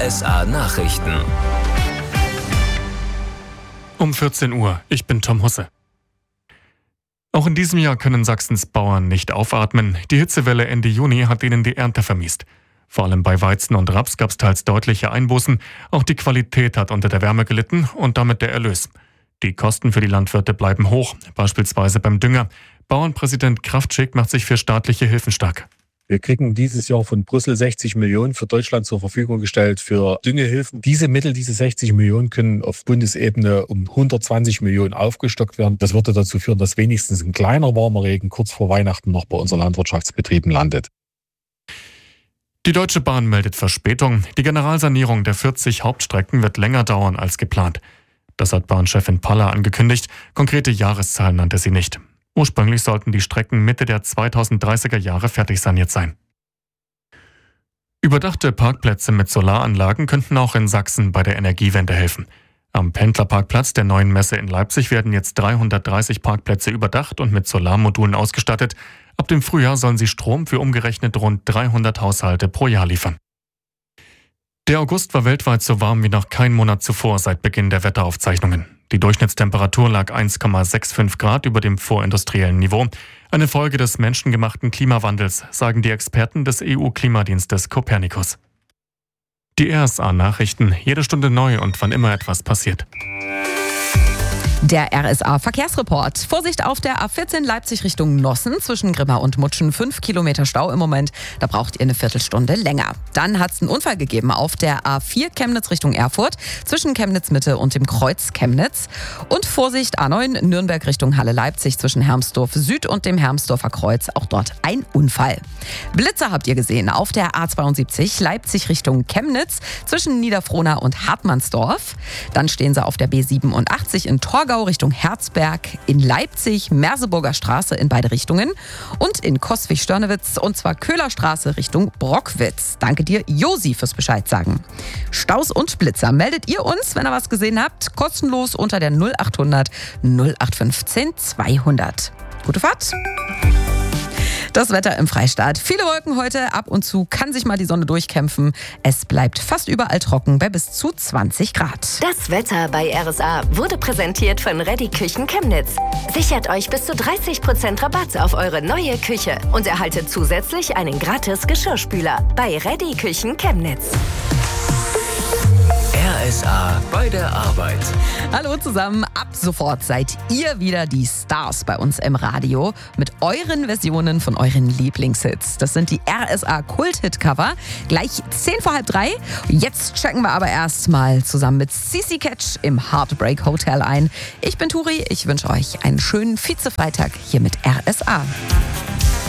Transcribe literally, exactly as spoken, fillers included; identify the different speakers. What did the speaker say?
Speaker 1: S A Nachrichten.
Speaker 2: Um vierzehn Uhr, ich bin Tom Husse. Auch in diesem Jahr können Sachsens Bauern nicht aufatmen. Die Hitzewelle Ende Juni hat ihnen die Ernte vermiest. Vor allem bei Weizen und Raps gab es teils deutliche Einbußen. Auch die Qualität hat unter der Wärme gelitten und damit der Erlös. Die Kosten für die Landwirte bleiben hoch, beispielsweise beim Dünger. Bauernpräsident Kraftschick macht sich für staatliche Hilfen stark.
Speaker 3: Wir kriegen dieses Jahr von Brüssel sechzig Millionen für Deutschland zur Verfügung gestellt für Düngehilfen. Diese Mittel, diese sechzig Millionen, können auf Bundesebene um hundertzwanzig Millionen aufgestockt werden. Das würde dazu führen, dass wenigstens ein kleiner warmer Regen kurz vor Weihnachten noch bei unseren Landwirtschaftsbetrieben landet.
Speaker 2: Die Deutsche Bahn meldet Verspätung. Die Generalsanierung der vierzig Hauptstrecken wird länger dauern als geplant. Das hat Bahnchefin Paller angekündigt. Konkrete Jahreszahlen nannte sie nicht. Ursprünglich sollten die Strecken Mitte der zweitausenddreißiger Jahre fertig saniert sein. Überdachte Parkplätze mit Solaranlagen könnten auch in Sachsen bei der Energiewende helfen. Am Pendlerparkplatz der neuen Messe in Leipzig werden jetzt dreihundertdreißig Parkplätze überdacht und mit Solarmodulen ausgestattet. Ab dem Frühjahr sollen sie Strom für umgerechnet rund dreihundert Haushalte pro Jahr liefern. Der August war weltweit so warm wie noch kein Monat zuvor seit Beginn der Wetteraufzeichnungen. Die Durchschnittstemperatur lag eins Komma fünfundsechzig Grad über dem vorindustriellen Niveau. Eine Folge des menschengemachten Klimawandels, sagen die Experten des E U-Klimadienstes Copernicus. Die R S A-Nachrichten, jede Stunde neu und wann immer etwas passiert.
Speaker 4: Der R S A-Verkehrsreport. Vorsicht auf der A vierzehn Leipzig Richtung Nossen. Zwischen Grimma und Mutschen fünf Kilometer Stau im Moment. Da braucht ihr eine Viertelstunde länger. Dann hat es einen Unfall gegeben auf der A vier Chemnitz Richtung Erfurt. Zwischen Chemnitz Mitte und dem Kreuz Chemnitz. Und Vorsicht A neun Nürnberg Richtung Halle Leipzig zwischen Hermsdorf Süd und dem Hermsdorfer Kreuz. Auch dort ein Unfall. Blitzer habt ihr gesehen auf der A zweiundsiebzig Leipzig Richtung Chemnitz. Zwischen Niederfrohna und Hartmannsdorf. Dann stehen sie auf der B siebenundachtzig in Torgau Richtung Herzberg, in Leipzig, Merseburger Straße in beide Richtungen und in Coswig-Störnewitz und zwar Köhlerstraße Richtung Brockwitz. Danke dir, Josi, fürs Bescheid sagen. Staus und Blitzer meldet ihr uns, wenn ihr was gesehen habt, kostenlos unter der null achthundert null acht fünfzehn zweihundert. Gute Fahrt! Das Wetter im Freistaat. Viele Wolken heute, ab und zu kann sich mal die Sonne durchkämpfen. Es bleibt fast überall trocken bei bis zu zwanzig Grad.
Speaker 5: Das Wetter bei R S A wurde präsentiert von Reddy Küchen Chemnitz. Sichert euch bis zu dreißig Prozent Rabatt auf eure neue Küche und erhaltet zusätzlich einen gratis Geschirrspüler bei Reddy Küchen Chemnitz.
Speaker 1: R S A bei der Arbeit.
Speaker 4: Hallo zusammen, ab sofort seid ihr wieder die Stars bei uns im Radio mit euren Versionen von euren Lieblingshits. Das sind die R S A Kult-Hit-Cover. Gleich zehn vor halb drei. Jetzt checken wir aber erstmal zusammen mit C C Catch im Heartbreak Hotel ein. Ich bin Turi, ich wünsche euch einen schönen Vize-Freitag hier mit R S A.